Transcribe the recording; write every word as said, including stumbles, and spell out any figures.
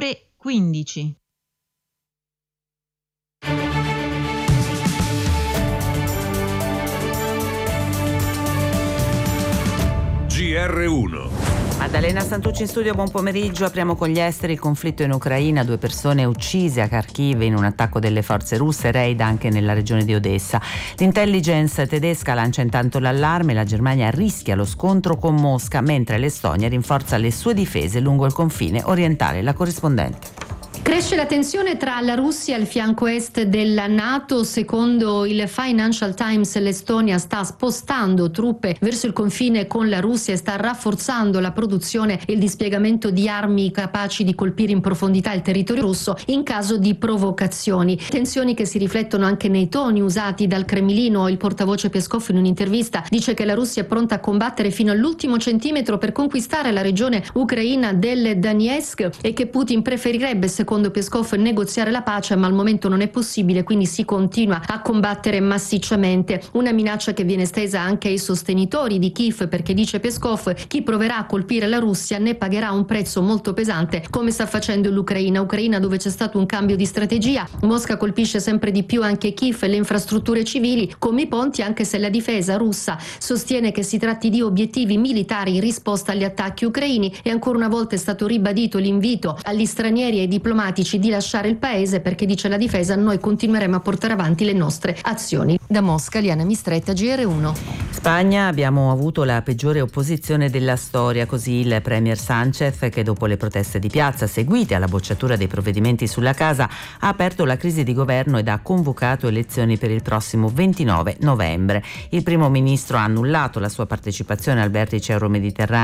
tre e quindici. G R uno. Maddalena Santucci in studio, buon pomeriggio. Apriamo con gli esteri. Il conflitto in Ucraina, due persone uccise a Kharkiv in un attacco delle forze russe, raid anche nella regione di Odessa. L'intelligence tedesca lancia intanto l'allarme, la Germania rischia lo scontro con Mosca, mentre l'Estonia rinforza le sue difese lungo il confine orientale. La corrispondente. Cresce la tensione tra la Russia e il fianco est della NATO. Secondo il Financial Times, l'Estonia sta spostando truppe verso il confine con la Russia e sta rafforzando la produzione e il dispiegamento di armi capaci di colpire in profondità il territorio russo in caso di provocazioni. Tensioni che si riflettono anche nei toni usati dal Cremlino. Il portavoce Peskov in un'intervista dice che la Russia è pronta a combattere fino all'ultimo centimetro per conquistare la regione ucraina del Donetsk e che Putin preferirebbe, secondo Peskov, negoziare la pace, ma al momento non è possibile, quindi si continua a combattere massicciamente. Una minaccia che viene stesa anche ai sostenitori di Kiev, perché dice Peskov, chi proverà a colpire la Russia ne pagherà un prezzo molto pesante, come sta facendo l'Ucraina. Ucraina dove c'è stato un cambio di strategia. Mosca colpisce sempre di più anche Kiev e le infrastrutture civili come i ponti, anche se la difesa russa sostiene che si tratti di obiettivi militari in risposta agli attacchi ucraini. E ancora una volta è stato ribadito l'invito agli stranieri e ai diplomatici di lasciare il paese, perché dice la difesa noi continueremo a portare avanti le nostre azioni. Da Mosca, Liana Mistretta, G R uno. Spagna, abbiamo avuto la peggiore opposizione della storia, così il premier Sánchez, che dopo le proteste di piazza seguite alla bocciatura dei provvedimenti sulla casa ha aperto la crisi di governo ed ha convocato elezioni per il prossimo ventinove novembre. Il primo ministro ha annullato la sua partecipazione al vertice euromediterraneo